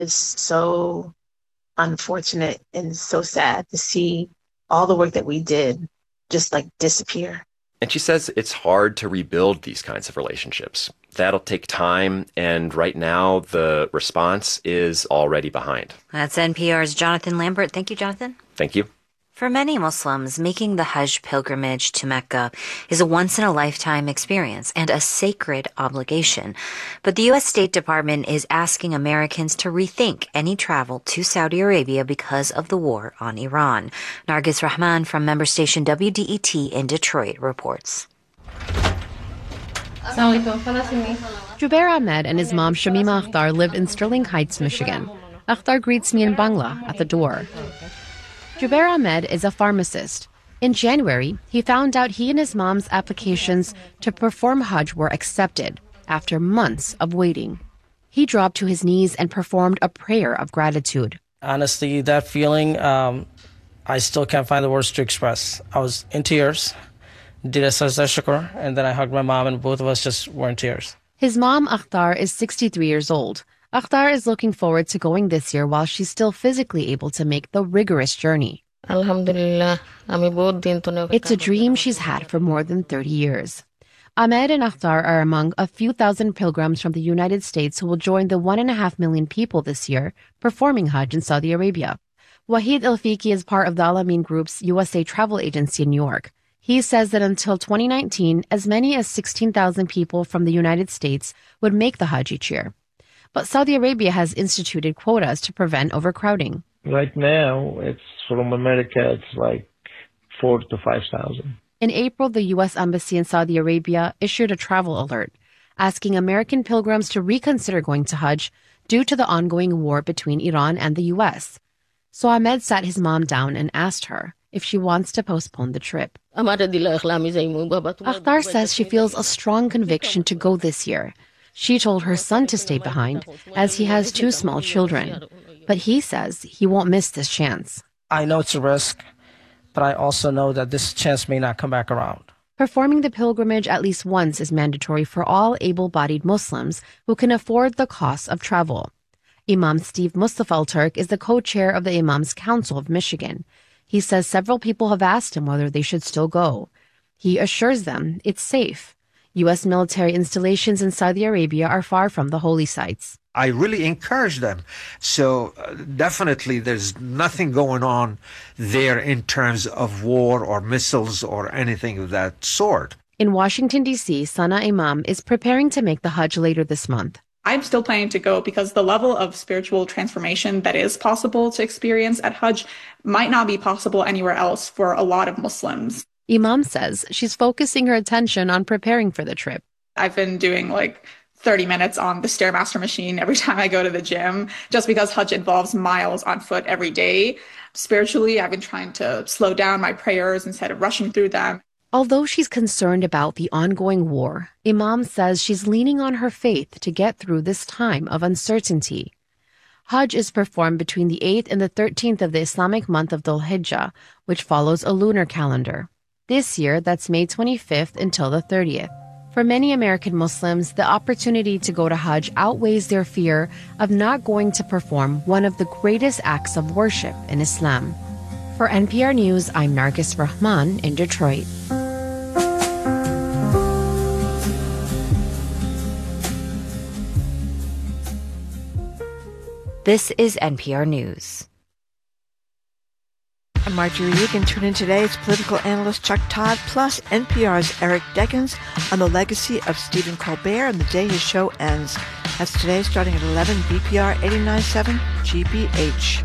It's so unfortunate and so sad to see all the work that we did just like disappear. And she says it's hard to rebuild these kinds of relationships. That'll take time, and right now the response is already behind. That's NPR's Jonathan Lambert. Thank you, Jonathan. Thank you. For many Muslims, making the Hajj pilgrimage to Mecca is a once-in-a-lifetime experience and a sacred obligation. But the U.S. State Department is asking Americans to rethink any travel to Saudi Arabia because of the war on Iran. Nargis Rahman from member station WDET in Detroit reports. Jubair Ahmed and his mom Shamima Akhtar live in Sterling Heights, Michigan. Akhtar greets me in Bangla at the door. Jubair Ahmed is a pharmacist. In January, he found out he and his mom's applications to perform Hajj were accepted after months of waiting. He dropped to his knees and performed a prayer of gratitude. Honestly, that feeling, I still can't find the words to express. I was in tears, did a sajda shukr, and then I hugged my mom, and both of us just were in tears. His mom, Akhtar, is 63 years old. Akhtar is looking forward to going this year while she's still physically able to make the rigorous journey. It's a dream she's had for more than 30 years. Ahmed and Akhtar are among a few thousand pilgrims from the United States who will join the 1.5 million people this year performing Hajj in Saudi Arabia. Wahid Al-Fiqi is part of the Al-Amin Group's USA travel agency in New York. He says that until 2019, as many as 16,000 people from the United States would make the Hajj each year. But Saudi Arabia has instituted quotas to prevent overcrowding. Right now, it's from America, it's like 4,000 to 5,000. In April, the U.S. Embassy in Saudi Arabia issued a travel alert, asking American pilgrims to reconsider going to Hajj due to the ongoing war between Iran and the U.S. So Ahmed sat his mom down and asked her if she wants to postpone the trip. Akhtar says she feels a strong conviction to go this year. She told her son to stay behind, as he has 2 small children. But he says he won't miss this chance. I know it's a risk, but I also know that this chance may not come back around. Performing the pilgrimage at least once is mandatory for all able-bodied Muslims who can afford the cost of travel. Imam Steve Mustafa Al-Turk is the co-chair of the Imams Council of Michigan. He says several people have asked him whether they should still go. He assures them it's safe. U.S. military installations in Saudi Arabia are far from the holy sites. I really encourage them. So definitely there's nothing going on there in terms of war or missiles or anything of that sort. In Washington, D.C., Sana Imam is preparing to make the Hajj later this month. I'm still planning to go because the level of spiritual transformation that is possible to experience at Hajj might not be possible anywhere else for a lot of Muslims. Imam says she's focusing her attention on preparing for the trip. I've been doing like 30 minutes on the Stairmaster machine every time I go to the gym, just because Hajj involves miles on foot every day. Spiritually, I've been trying to slow down my prayers instead of rushing through them. Although she's concerned about the ongoing war, Imam says she's leaning on her faith to get through this time of uncertainty. Hajj is performed between the 8th and the 13th of the Islamic month of Dhul Hijjah, which follows a lunar calendar. This year, that's May 25th until the 30th. For many American Muslims, the opportunity to go to Hajj outweighs their fear of not going to perform one of the greatest acts of worship in Islam. For NPR News, I'm Nargis Rahman in Detroit. This is NPR News. I'm Marjorie Egan. Tune in today. It's political analyst Chuck Todd, plus NPR's Eric Deggans on the legacy of Stephen Colbert and the day his show ends. That's today starting at 11 BPR 89.7 GBH.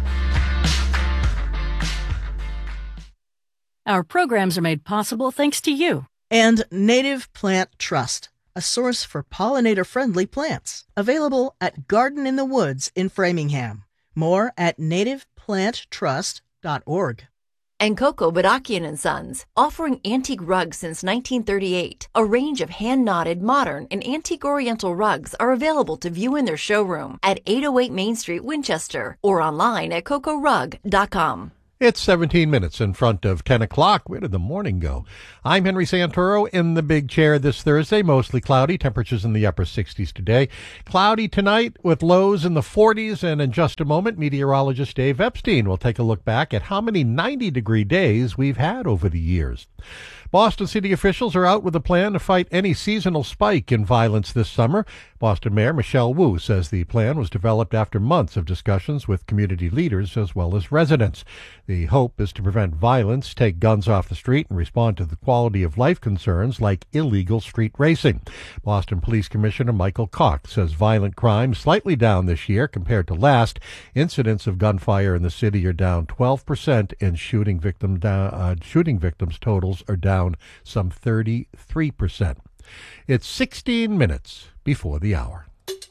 Our programs are made possible thanks to you. And Native Plant Trust, a source for pollinator-friendly plants. Available at Garden in the Woods in Framingham. More at nativeplanttrust.org. And Coco Badakian and Sons, offering antique rugs since 1938. A range of hand-knotted, modern, and antique oriental rugs are available to view in their showroom at 808 Main Street, Winchester, or online at cocorug.com. It's 17 minutes in front of 10 o'clock. Where did the morning go? I'm Henry Santoro in the big chair this Thursday. Mostly cloudy. Temperatures in the upper 60s today. Cloudy tonight with lows in the 40s. And in just a moment, meteorologist Dave Epstein will take a look back at how many 90-degree days we've had over the years. Boston city officials are out with a plan to fight any seasonal spike in violence this summer. Boston Mayor Michelle Wu says the plan was developed after months of discussions with community leaders as well as residents. The hope is to prevent violence, take guns off the street, and respond to the quality of life concerns like illegal street racing. Boston Police Commissioner Michael Cox says violent crime slightly down this year compared to last. Incidents of gunfire in the city are down 12%, and shooting victims totals are down some 33%. It's 16 minutes before the hour.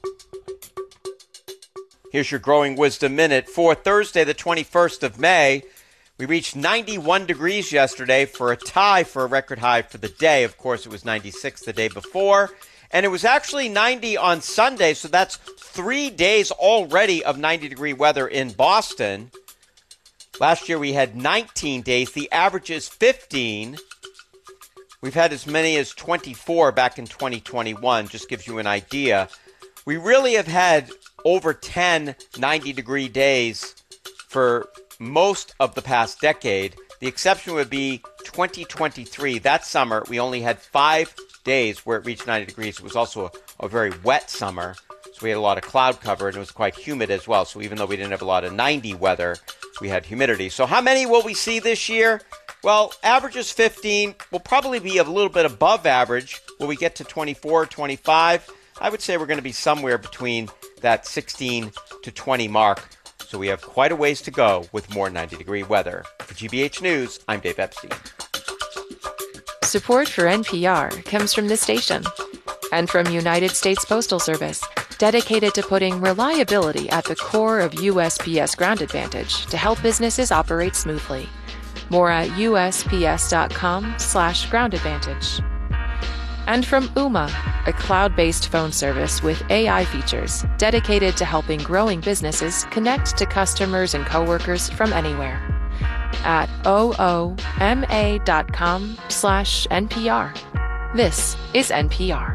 Here's your Growing Wisdom Minute for Thursday, the 21st of May. We reached 91 degrees yesterday for a tie for a record high for the day. Of course, it was 96 the day before. And it was actually 90 on Sunday, so that's 3 days already of 90-degree weather in Boston. Last year we had 19 days. The average is 15. We've had as many as 24 back in 2021. Just gives you an idea. We really have had over 10 90-degree days for most of the past decade. The exception would be 2023. That summer, we only had 5 days where it reached 90 degrees. It was also a very wet summer, so we had a lot of cloud cover, and it was quite humid as well. So even though we didn't have a lot of 90 weather, we had humidity. So how many will we see this year? Well, average is 15. We'll probably be a little bit above average. Will we get to 24, 25? I would say we're going to be somewhere between that 16 to 20 mark. So we have quite a ways to go with more 90-degree weather. For GBH News, I'm Dave Epstein. Support for NPR comes from this station and from United States Postal Service, dedicated to putting reliability at the core of USPS Ground Advantage to help businesses operate smoothly. More at USPS.com/Ground Advantage. And from Ooma, a cloud-based phone service with AI features dedicated to helping growing businesses connect to customers and coworkers from anywhere. At ooma.com/NPR. This is NPR.